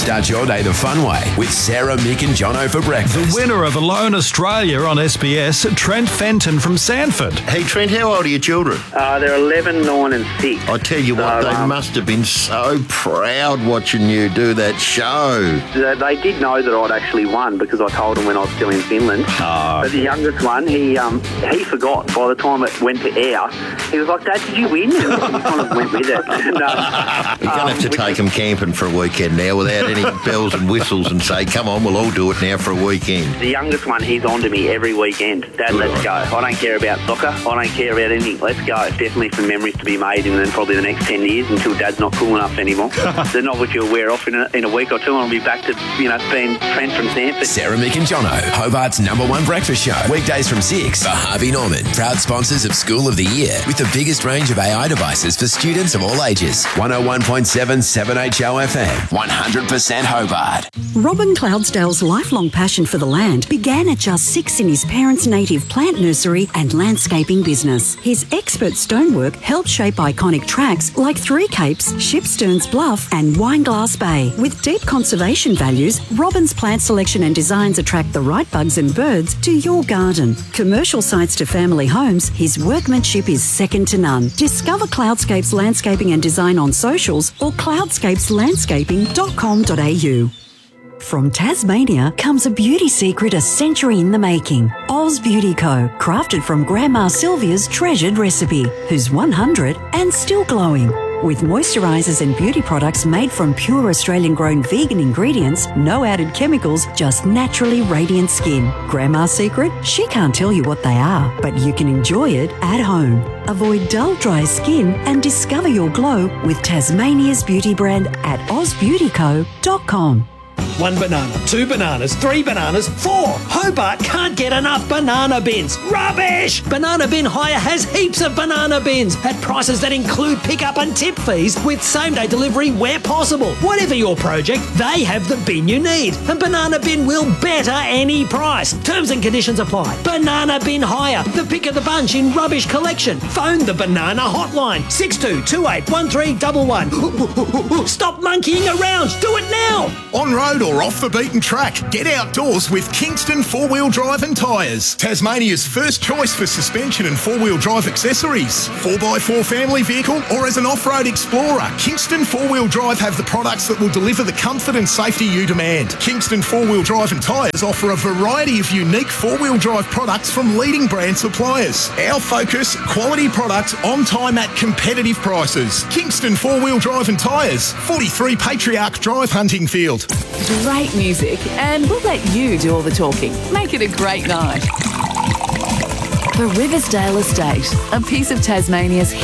Start your day the fun way with Sarah, Mick and Jono for breakfast. The winner of Alone Australia on SBS, Trent Fenton from Sanford. Hey Trent, how old are your children? They're 11, 9 and 6. I tell you what, they must have been so proud watching you do that show. They did know that I'd actually won because I told them when I was still in Finland. But the youngest one, he forgot by the time it went to air. He was like, Dad, did you win? And he kind of went with it. You're going to have to take them camping for a weekend now without any bells and whistles and say, come on, we'll all do it now for a weekend. The youngest one, he's on to me every weekend. Dad, let's go. I don't care about soccer. I don't care about anything. Let's go. Definitely some memories to be made in probably the next 10 years until Dad's not cool enough anymore. They're not what you'll wear off in a week or two, and I'll be back to, being Trent from Sanford. Sarah, Mick and Jono, Hobart's #1 breakfast show. Weekdays from 6 for Harvey Norman. Proud sponsors of School of the Year with the biggest range of AI devices for students of all ages. 101.7 7HO FM. 100% Hobart. Robin Cloudsdale's lifelong passion for the land began at just 6 in his parents' native plant nursery and landscaping business. His expert stonework helped shape iconic tracks like Three Capes, Shipsterns Bluff and Wineglass Bay. With deep conservation values, Robin's plant selection and designs attract the right bugs and birds to your garden. Commercial sites to family homes, his workmanship is second to none. Discover Cloudscapes Landscaping and Design on socials or cloudscapeslandscaping.com.au. From Tasmania comes a beauty secret a century in the making. Oz Beauty Co. Crafted from Grandma Sylvia's treasured recipe, who's 100 and still glowing. With moisturisers and beauty products made from pure Australian-grown vegan ingredients, no added chemicals, just naturally radiant skin. Grandma's secret? She can't tell you what they are, but you can enjoy it at home. Avoid dull, dry skin and discover your glow with Tasmania's beauty brand at ozbeautyco.com. 1 banana, 2 bananas, 3 bananas, 4. Hobart can't get enough banana bins. Rubbish! Banana Bin Hire has heaps of banana bins at prices that include pickup and tip fees with same-day delivery where possible. Whatever your project, they have the bin you need. And Banana Bin will better any price. Terms and conditions apply. Banana Bin Hire, the pick of the bunch in rubbish collection. Phone the Banana Hotline, 62281311. Stop monkeying around. Do it now. On road or off the beaten track, get outdoors with Kingston 4-wheel drive and tyres. Tasmania's first choice for suspension and 4-wheel drive accessories. 4x4 family vehicle or as an off-road explorer, Kingston 4-wheel drive have the products that will deliver the comfort and safety you demand. Kingston 4-wheel drive and tyres offer a variety of unique 4-wheel drive products from leading brand suppliers. Our focus, quality products on time at competitive prices. Kingston 4-wheel drive and tyres, 43 Patriarch Drive, Huntingfield. Great music, and we'll let you do all the talking. Make it a great night. The Riversdale Estate, a piece of Tasmania's